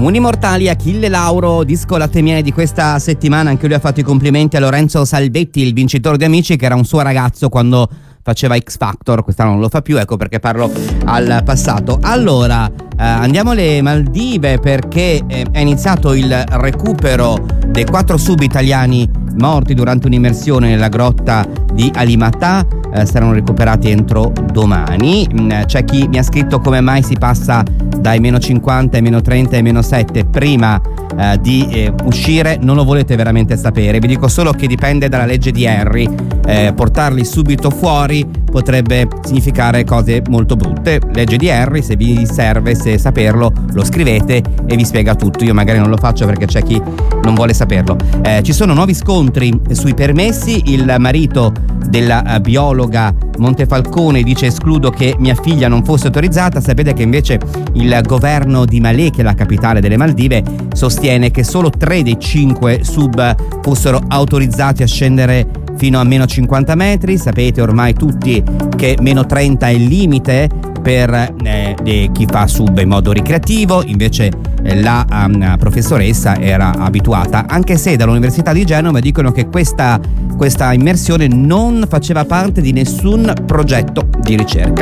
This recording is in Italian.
Comuni mortali, Achille Lauro, disco Latte Miele di questa settimana. Anche lui ha fatto i complimenti a Lorenzo Salvetti, il vincitore di Amici, che era un suo ragazzo quando faceva X Factor. Quest'anno non lo fa più, ecco perché parlo al passato. Allora, andiamo alle Maldive, perché è iniziato il recupero dei 4 sub italiani morti durante un'immersione nella grotta di Alimatà. Saranno recuperati entro domani. C'è chi mi ha scritto come mai si passa dai meno 50 ai meno 30 ai meno 7 prima di uscire. Non lo volete veramente sapere, vi dico solo che dipende dalla legge di Henry. Portarli subito fuori potrebbe significare cose molto brutte. Legge di Henry, se vi serve, se saperlo, lo scrivete e vi spiega tutto. Io magari non lo faccio perché c'è chi non vuole saperlo. Ci sono nuovi scontri sui permessi. Il marito della biologa Montefalcone dice: escludo che mia figlia non fosse autorizzata. Sapete che invece il governo di Malé, che è la capitale delle Maldive, sostiene che solo 3 dei 5 sub fossero autorizzati a scendere fino a meno 50 metri. Sapete ormai tutti che meno 30 è il limite per chi fa sub in modo ricreativo. Invece la professoressa era abituata, anche se dall'Università di Genova dicono che questa immersione non faceva parte di nessun progetto di ricerca.